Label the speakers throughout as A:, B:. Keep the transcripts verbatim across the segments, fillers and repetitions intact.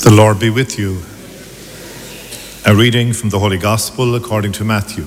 A: The Lord be with you. A reading from the Holy Gospel according to Matthew.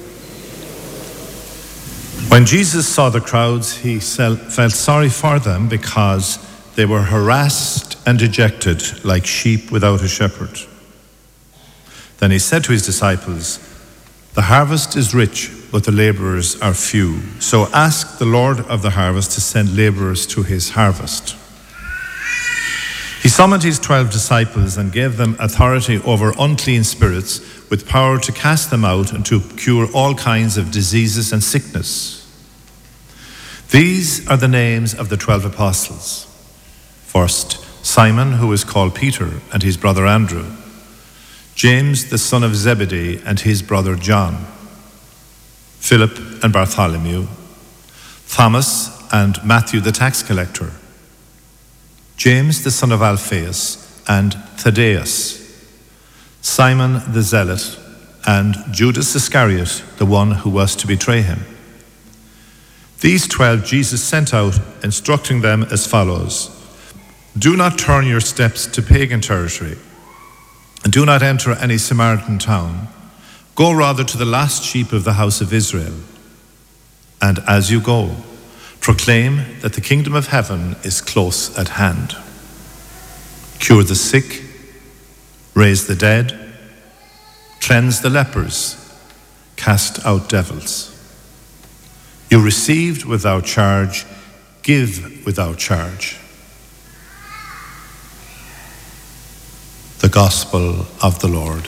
A: When Jesus saw the crowds, he felt sorry for them because they were harassed and dejected like sheep without a shepherd. Then he said to his disciples, "The harvest is rich, but the laborers are few. So ask the Lord of the harvest to send laborers to his harvest." He summoned his twelve disciples and gave them authority over unclean spirits with power to cast them out and to cure all kinds of diseases and sickness. These are the names of the twelve apostles. First, Simon, who is called Peter, and his brother Andrew. James, the son of Zebedee, and his brother John. Philip and Bartholomew. Thomas and Matthew the tax collector. James, the son of Alphaeus, and Thaddeus. Simon the Zealot, and Judas Iscariot, the one who was to betray him. These twelve Jesus sent out, instructing them as follows: "Do not turn your steps to pagan territory, and do not enter any Samaritan town. Go rather to the lost sheep of the house of Israel. And as you go, proclaim that the kingdom of heaven is close at hand. Cure the sick, raise the dead, cleanse the lepers, cast out devils. You received without charge, give without charge." The Gospel of the Lord.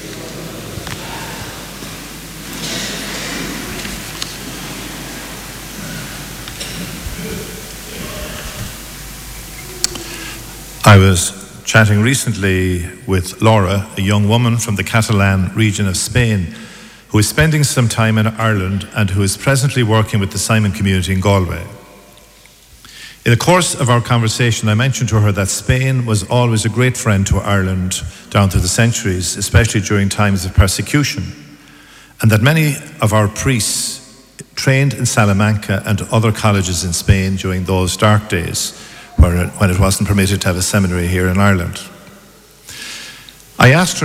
A: I was chatting recently with Laura, a young woman from the Catalan region of Spain, who is spending some time in Ireland and who is presently working with the Simon community in Galway. In the course of our conversation, I mentioned to her that Spain was always a great friend to Ireland down through the centuries, especially during times of persecution, and that many of our priests trained in Salamanca and other colleges in Spain during those dark days when it wasn't permitted to have a seminary here in Ireland. I asked her